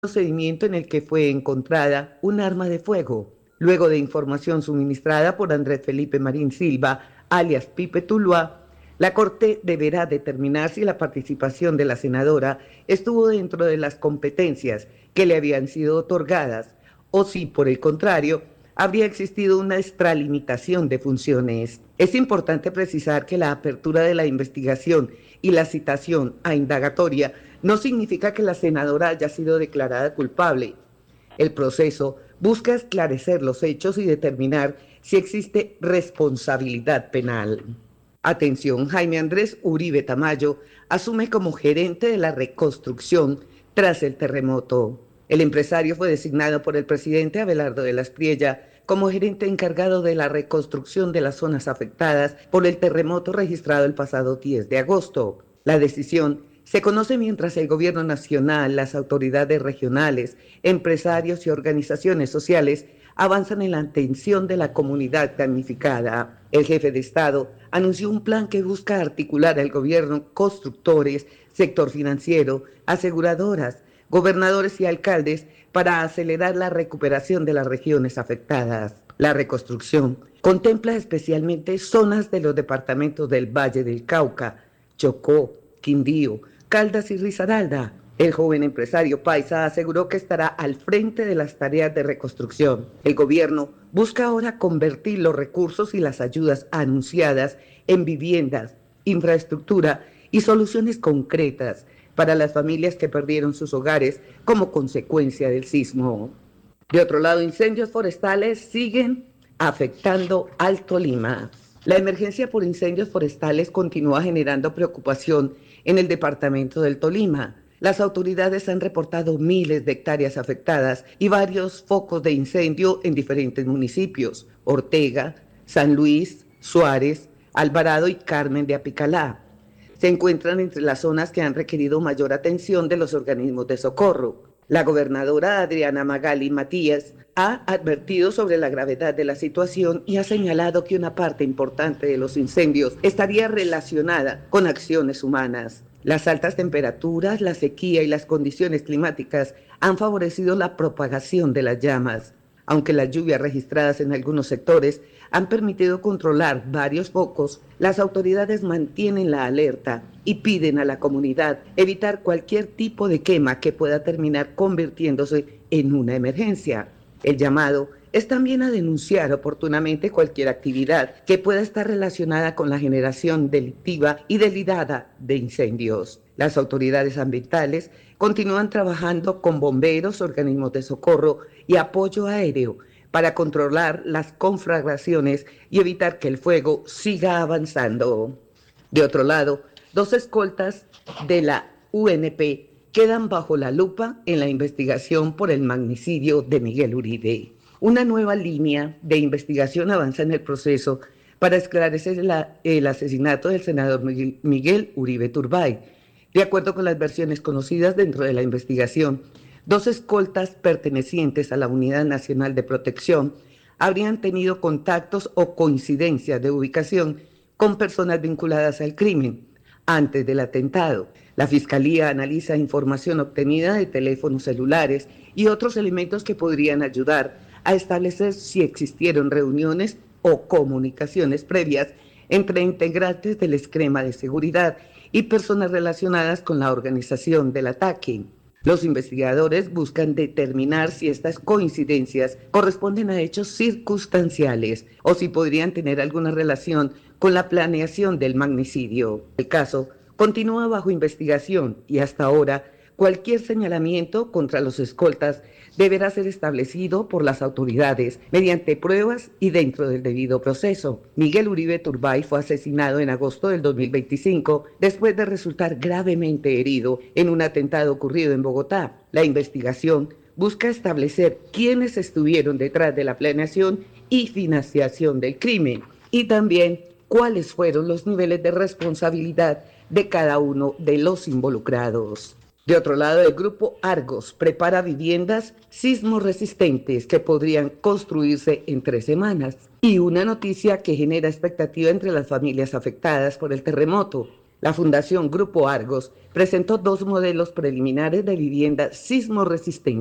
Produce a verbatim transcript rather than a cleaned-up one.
procedimiento en el que fue encontrada un arma de fuego. Luego de información suministrada por Andrés Felipe Marín Silva, alias Pipe Tuluá, la Corte deberá determinar si la participación de la senadora estuvo dentro de las competencias que le habían sido otorgadas o si, por el contrario, habría existido una extralimitación de funciones. Es importante precisar que la apertura de la investigación y la citación a indagatoria no significa que la senadora haya sido declarada culpable. El proceso busca esclarecer los hechos y determinar si existe responsabilidad penal. Atención, Jaime Andrés Uribe Tamayo asume como gerente de la reconstrucción tras el terremoto. El empresario fue designado por el presidente Abelardo de la Espriella como gerente encargado de la reconstrucción de las zonas afectadas por el terremoto registrado el pasado diez de agosto. La decisión se conoce mientras el gobierno nacional, las autoridades regionales, empresarios y organizaciones sociales avanzan en la atención de la comunidad damnificada. El jefe de Estado anunció un plan que busca articular al gobierno, constructores, sector financiero, aseguradoras, gobernadores y alcaldes para acelerar la recuperación de las regiones afectadas. La reconstrucción contempla especialmente zonas de los departamentos del Valle del Cauca, Chocó, Quindío, Caldas y Risaralda. El joven empresario paisa aseguró que estará al frente de las tareas de reconstrucción. El gobierno busca ahora convertir los recursos y las ayudas anunciadas en viviendas, infraestructura y soluciones concretas para las familias que perdieron sus hogares como consecuencia del sismo. De otro lado, incendios forestales siguen afectando al Tolima. La emergencia por incendios forestales continúa generando preocupación en el departamento del Tolima. Las autoridades han reportado miles de hectáreas afectadas y varios focos de incendio en diferentes municipios: Ortega, San Luis, Suárez, Alvarado y Carmen de Apicalá. Se encuentran entre las zonas que han requerido mayor atención de los organismos de socorro. La gobernadora Adriana Magali Matías ha advertido sobre la gravedad de la situación y ha señalado que una parte importante de los incendios estaría relacionada con acciones humanas. Las altas temperaturas, la sequía y las condiciones climáticas han favorecido la propagación de las llamas. Aunque las lluvias registradas en algunos sectores han permitido controlar varios focos, las autoridades mantienen la alerta y piden a la comunidad evitar cualquier tipo de quema que pueda terminar convirtiéndose en una emergencia. El llamado es también a denunciar oportunamente cualquier actividad que pueda estar relacionada con la generación delictiva y delirada de incendios. Las autoridades ambientales continúan trabajando con bomberos, organismos de socorro y apoyo aéreo para controlar las conflagraciones y evitar que el fuego siga avanzando. De otro lado, dos escoltas de la U N P quedan bajo la lupa en la investigación por el magnicidio de Miguel Uribe. Una nueva línea de investigación avanza en el proceso para esclarecer la, el asesinato del senador Miguel Uribe Turbay. De acuerdo con las versiones conocidas dentro de la investigación, dos escoltas pertenecientes a la Unidad Nacional de Protección habrían tenido contactos o coincidencias de ubicación con personas vinculadas al crimen antes del atentado. La Fiscalía analiza información obtenida de teléfonos celulares y otros elementos que podrían ayudar a establecer si existieron reuniones o comunicaciones previas entre integrantes del esquema de seguridad y personas relacionadas con la organización del ataque. Los investigadores buscan determinar si estas coincidencias corresponden a hechos circunstanciales o si podrían tener alguna relación con la planeación del magnicidio. El caso continúa bajo investigación y hasta ahora cualquier señalamiento contra los escoltas deberá ser establecido por las autoridades mediante pruebas y dentro del debido proceso. Miguel Uribe Turbay fue asesinado en agosto del dos mil veinticinco después de resultar gravemente herido en un atentado ocurrido en Bogotá. La investigación busca establecer quiénes estuvieron detrás de la planeación y financiación del crimen y también cuáles fueron los niveles de responsabilidad de cada uno de los involucrados. De otro lado, el grupo Argos prepara viviendas sismo resistentes que podrían construirse en tres semanas. Y una noticia que genera expectativa entre las familias afectadas por el terremoto. La Fundación Grupo Argos presentó dos modelos preliminares de vivienda sismo resistente